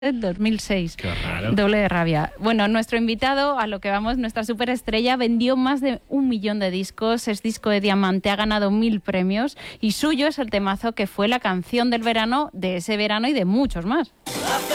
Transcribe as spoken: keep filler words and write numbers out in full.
dos mil seis. Qué raro. Doble de rabia. Bueno, nuestro invitado, a lo que vamos, nuestra superestrella, vendió más de un millón de discos, es disco de diamante, ha ganado mil premios y suyo es el temazo que fue la canción del verano, de ese verano y de muchos más.